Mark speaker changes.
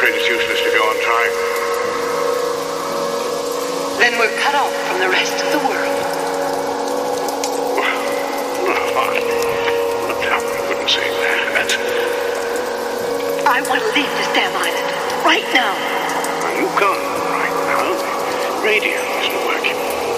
Speaker 1: afraid it's useless to go on trying.
Speaker 2: Then we're cut off from the rest of the world.
Speaker 1: I wouldn't say that.
Speaker 2: I want to leave this damn island right now.